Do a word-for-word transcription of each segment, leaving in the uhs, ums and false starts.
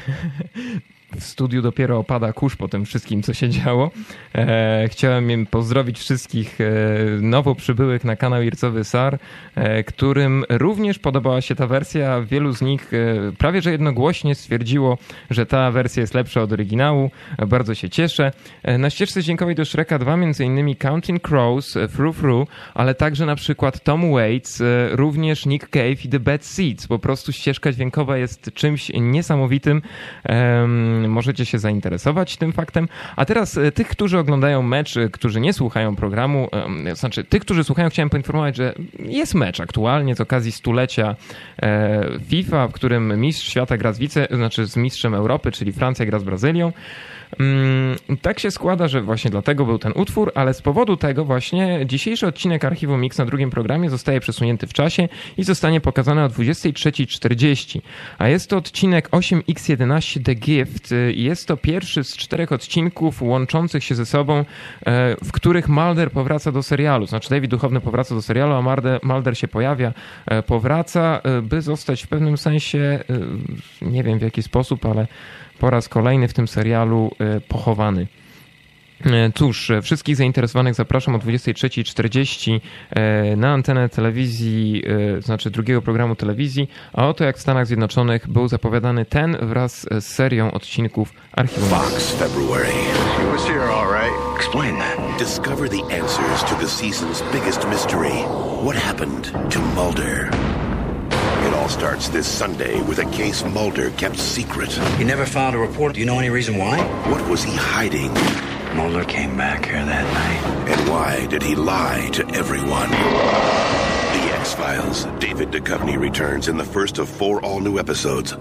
W studiu dopiero opada kurz po tym wszystkim, co się działo. E, chciałem pozdrowić wszystkich e, nowo przybyłych na kanał Ircowy S A R, e, którym również podobała się ta wersja. Wielu z nich e, prawie że jednogłośnie stwierdziło, że ta wersja jest lepsza od oryginału. E, bardzo się cieszę. E, na ścieżce dźwiękowej do Shreka dwa między innymi Counting Crows, e, Fru Fru, ale także na przykład Tom Waits, e, również Nick Cave i The Bad Seeds. Po prostu ścieżka dźwiękowa jest czymś niesamowitym. E, Możecie się zainteresować tym faktem. A teraz tych, którzy oglądają mecz, którzy nie słuchają programu, znaczy tych, którzy słuchają, chciałem poinformować, że jest mecz aktualnie z okazji stulecia FIFA, w którym mistrz świata gra z wice, znaczy z mistrzem Europy, czyli Francja gra z Brazylią. Tak się składa, że właśnie dlatego był ten utwór, ale z powodu tego właśnie dzisiejszy odcinek Archiwum Mix na drugim programie zostaje przesunięty w czasie i zostanie pokazany o dwudziestej trzeciej czterdzieści. A jest to odcinek osiem kropka jedenaście The Gift i jest to pierwszy z czterech odcinków łączących się ze sobą, w których Mulder powraca do serialu. Znaczy David Duchovny powraca do serialu, a Mulder się pojawia, powraca, by zostać w pewnym sensie, nie wiem w jaki sposób, ale po raz kolejny w tym serialu pochowany. Cóż, wszystkich zainteresowanych zapraszam o dwudziestej trzeciej czterdzieści na antenę telewizji, znaczy drugiego programu telewizji, a oto jak w Stanach Zjednoczonych był zapowiadany ten wraz z serią odcinków Archiwum. Fox, February. She was here, all right. Explain that. Discover the answers to the season's biggest mystery. What happened to Mulder? It all starts this Sunday with a case Mulder kept secret. He never filed a report. Do you know any reason why? What was he hiding? Mulder came back here that night. And why did he lie to everyone? The X-Files. David Duchovny returns in the first of four all-new episodes.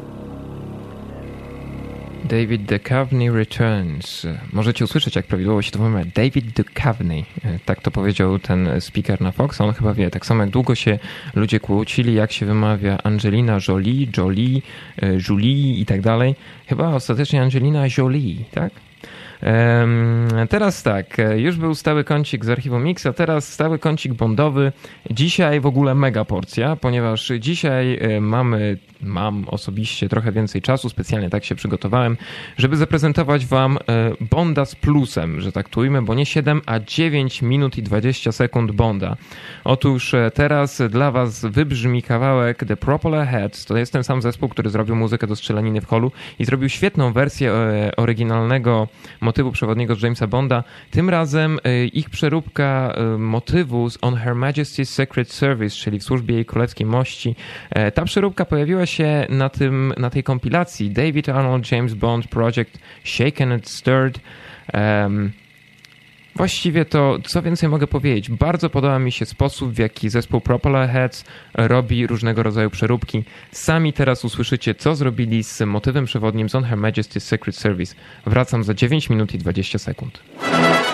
David Duchovny Returns. Możecie usłyszeć, jak prawidłowo się to wymawia. David Duchovny. Tak to powiedział ten speaker na Fox. On chyba wie. Tak samo jak długo się ludzie kłócili, jak się wymawia Angelina Jolie, Jolie, Julie i tak dalej. Chyba ostatecznie Angelina Jolie, tak? Teraz tak, już był stały kącik z Archiwum Mix, a teraz stały kącik bondowy. Dzisiaj w ogóle mega porcja, ponieważ dzisiaj mamy, mam osobiście trochę więcej czasu, specjalnie tak się przygotowałem, żeby zaprezentować wam Bonda z plusem, że tak to ujmę, bo nie siedem, a dziewięć minut i dwadzieścia sekund Bonda. Otóż teraz dla was wybrzmi kawałek The Propeller Heads. To jest ten sam zespół, który zrobił muzykę do Strzelaniny w holu i zrobił świetną wersję oryginalnego motywu przewodniego z Jamesa Bonda. Tym razem ich przeróbka motywu z On Her Majesty's Secret Service, czyli w służbie jej królewskiej mości. Ta przeróbka pojawiła się na, tym, na tej kompilacji David Arnold James Bond Project Shaken and Stirred. Um, Właściwie to, co więcej mogę powiedzieć, bardzo podoba mi się sposób, w jaki zespół Propeller Heads robi różnego rodzaju przeróbki. Sami teraz usłyszycie, co zrobili z motywem przewodnim z On Her Majesty's Secret Service. Wracam za dziewięć minut i dwadzieścia sekund.